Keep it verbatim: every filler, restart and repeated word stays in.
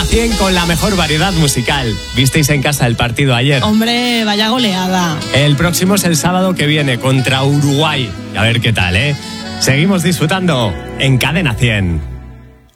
cien con la mejor variedad musical. ¿Visteis en casa el partido ayer? Hombre, vaya goleada. El próximo es el sábado que viene contra Uruguay. A ver qué tal, ¿eh? Seguimos disfrutando en Cadena cien.